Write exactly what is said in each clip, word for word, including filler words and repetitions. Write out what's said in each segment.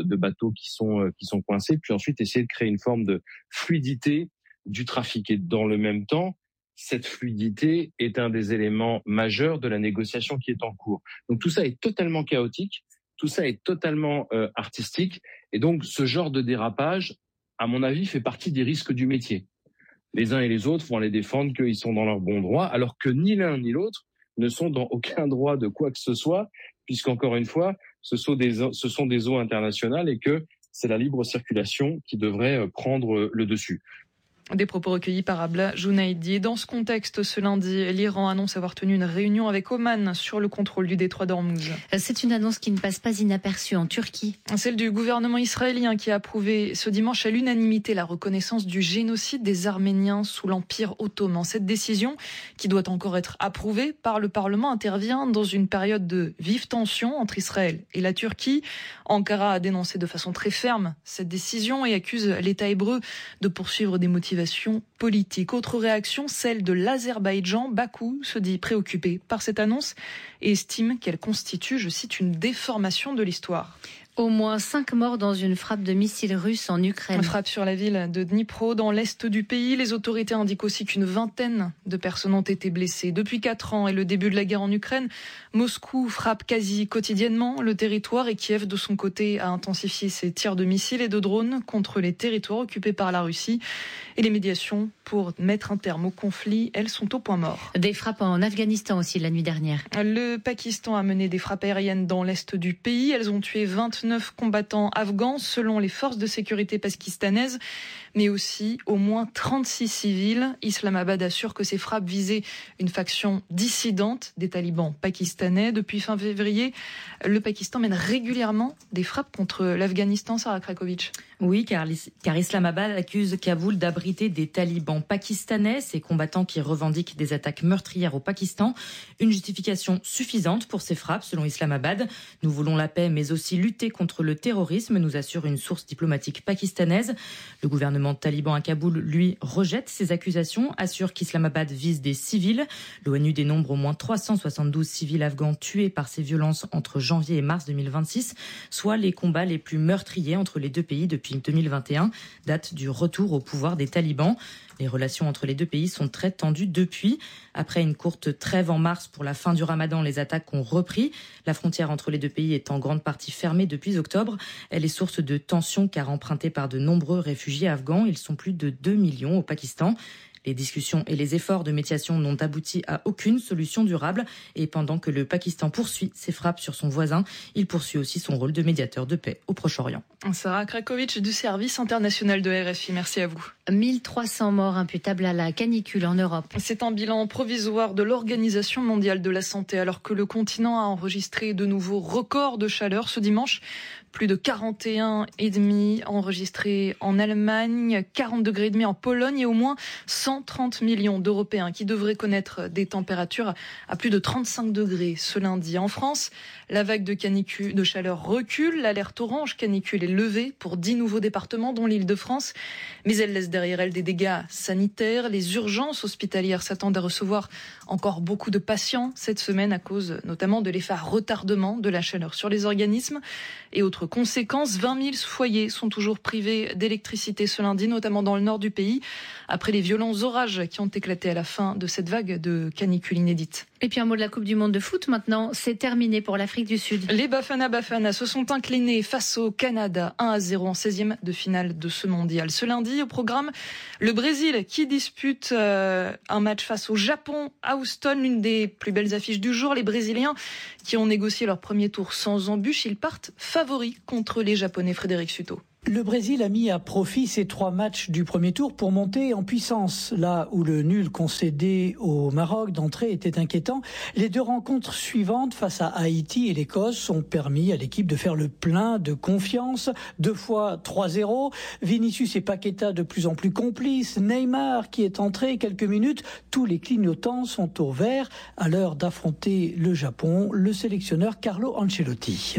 de bateaux qui sont euh, qui sont coincés, puis ensuite essayer de créer une forme de fluidité du trafic. Et dans le même temps, cette fluidité est un des éléments majeurs de la négociation qui est en cours. Donc tout ça est totalement chaotique, tout ça est totalement euh, artistique, et donc ce genre de dérapage, à mon avis, fait partie des risques du métier. Les uns et les autres vont aller défendre qu'ils sont dans leur bon droit, alors que ni l'un ni l'autre ne sont dans aucun droit de quoi que ce soit, puisqu'encore une fois, ce sont des, ce sont des eaux internationales et que c'est la libre circulation qui devrait prendre le dessus. Des propos recueillis par Abla Jounaidi. Dans ce contexte, ce lundi, l'Iran annonce avoir tenu une réunion avec Oman sur le contrôle du détroit d'Ormuz. C'est une annonce qui ne passe pas inaperçue en Turquie. Celle du gouvernement israélien qui a approuvé ce dimanche à l'unanimité la reconnaissance du génocide des Arméniens sous l'Empire ottoman. Cette décision, qui doit encore être approuvée par le Parlement, intervient dans une période de vive tension entre Israël et la Turquie. Ankara a dénoncé de façon très ferme cette décision et accuse l'État hébreu de poursuivre des motivations politique. Autre réaction, celle de l'Azerbaïdjan. Bakou se dit préoccupé par cette annonce et estime qu'elle constitue, je cite, une déformation de l'histoire. Au moins cinq morts dans une frappe de missiles russes en Ukraine. Une frappe sur la ville de Dnipro, dans l'est du pays. Les autorités indiquent aussi qu'une vingtaine de personnes ont été blessées. Depuis quatre ans et le début de la guerre en Ukraine, Moscou frappe quasi quotidiennement le territoire et Kiev, de son côté, a intensifié ses tirs de missiles et de drones contre les territoires occupés par la Russie. Et les médiations pour mettre un terme au conflit, elles sont au point mort. Des frappes en Afghanistan aussi la nuit dernière. Le Pakistan a mené des frappes aériennes dans l'est du pays. Elles ont tué vingt-neuf combattants afghans selon les forces de sécurité pakistanaises, mais aussi au moins trente-six civils. Islamabad assure que ces frappes visaient une faction dissidente des talibans pakistanais. Depuis fin février, le Pakistan mène régulièrement des frappes contre l'Afghanistan. Sarah Krakovic. Oui, car, car Islamabad accuse Kaboul d'abriter des talibans pakistanais, ces combattants qui revendiquent des attaques meurtrières au Pakistan. Une justification suffisante pour ces frappes, selon Islamabad. Nous voulons la paix, mais aussi lutter contre le terrorisme, nous assure une source diplomatique pakistanaise. Le gouvernement taliban à Kaboul, lui, rejette ces accusations, assure qu'Islamabad vise des civils. L'ONU dénombre au moins trois cent soixante-douze civils afghans tués par ces violences entre janvier et mars deux mille vingt-six, soit les combats les plus meurtriers entre les deux pays depuis deux mille vingt et un, date du retour au pouvoir des talibans. Les relations entre les deux pays sont très tendues depuis. Après une courte trêve en mars pour la fin du ramadan, les attaques ont repris. La frontière entre les deux pays est en grande partie fermée depuis octobre. Elle est source de tensions car empruntée par de nombreux réfugiés afghans. Ils sont plus de deux millions au Pakistan. Les discussions et les efforts de médiation n'ont abouti à aucune solution durable. Et pendant que le Pakistan poursuit ses frappes sur son voisin, il poursuit aussi son rôle de médiateur de paix au Proche-Orient. Sarah Krakovic du service international de R F I. Merci à vous. mille trois cents morts imputables à la canicule en Europe. C'est un bilan provisoire de l'Organisation mondiale de la santé alors que le continent a enregistré de nouveaux records de chaleur ce dimanche. Plus de quarante et un virgule cinq enregistrés en Allemagne, quarante degrés et demi en Pologne et au moins cent trente millions d'Européens qui devraient connaître des températures à plus de trente-cinq degrés ce lundi. En France, la vague de canicule, de chaleur recule. L'alerte orange canicule est levée pour dix nouveaux départements dont l'Île-de-France. Mais elle laisse derrière elle des dégâts sanitaires. Les urgences hospitalières s'attendent à recevoir encore beaucoup de patients cette semaine à cause notamment de l'effet retardement de la chaleur sur les organismes. Et autre conséquence, vingt mille foyers sont toujours privés d'électricité ce lundi, notamment dans le nord du pays, après les violents orages qui ont éclaté à la fin de cette vague de canicule inédite. Et puis un mot de la Coupe du Monde de foot maintenant, c'est terminé pour l'Afrique du Sud. Les Bafana Bafana se sont inclinés face au Canada un à zéro en seizième de finale de ce mondial. Ce lundi, au programme, le Brésil qui dispute euh, un match face au Japon à Houston, l'une des plus belles affiches du jour. Les Brésiliens qui ont négocié leur premier tour sans embûche, ils partent favoris contre les Japonais. Frédéric Suto. Le Brésil a mis à profit ses trois matchs du premier tour pour monter en puissance. Là où le nul concédé au Maroc d'entrée était inquiétant, les deux rencontres suivantes face à Haïti et l'Écosse ont permis à l'équipe de faire le plein de confiance. Deux fois trois zéro, Vinicius et Paqueta de plus en plus complices, Neymar qui est entré quelques minutes, tous les clignotants sont au vert à l'heure d'affronter le Japon, le sélectionneur Carlo Ancelotti.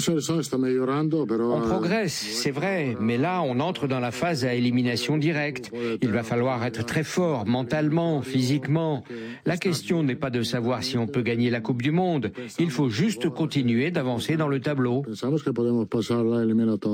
On progresse, c'est vrai. Mais là, on entre dans la phase à élimination directe. Il va falloir être très fort, mentalement, physiquement. La question n'est pas de savoir si on peut gagner la Coupe du Monde. Il faut juste continuer d'avancer dans le tableau.